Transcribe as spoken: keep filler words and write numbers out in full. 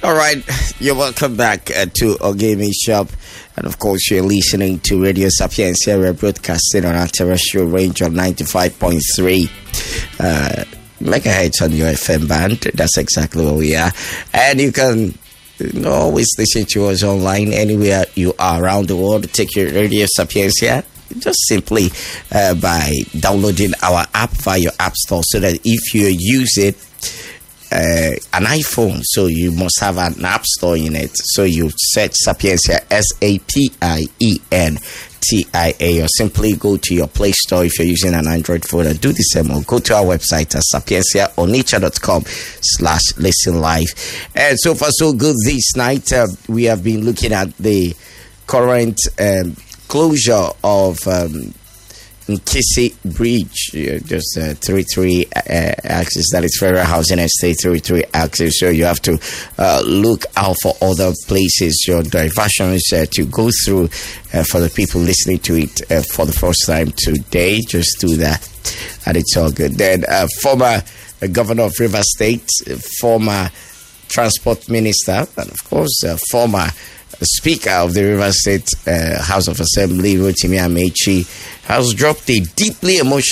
All right, you're welcome back uh, to our gaming shop. And of course, you're listening to Radio Sapiencia. We're broadcasting on our terrestrial range of ninety-five point three uh, megahertz on your F M band. That's exactly where we are. And you can you know, always listen to us online anywhere you are around the world. Take your Radio Sapiencia just simply uh, by downloading our app via your app store, so that if you use it, Uh, an iPhone, so you must have an app store in it. So you search Sapiencia, S A P I E N T I A, or simply go to your Play Store if you're using an Android phone, and do the same, or go to our website at sapiencia onitsha dot com slash listen live. And so far so good this night. Uh, we have been looking at the current um, closure of um, Nkisi Bridge, uh, just uh, thirty-three uh, axis, that is Federal Housing Estate thirty-three axis. So you have to uh, look out for other places, your diversions uh, to go through uh, for the people listening to it uh, for the first time today. Just do that, and it's all good. Then uh, former uh, governor of Rivers State, uh, former transport minister, and of course uh, former Speaker of the Rivers State uh, House of Assembly, Rotimi Amechi, has dropped a deeply emotional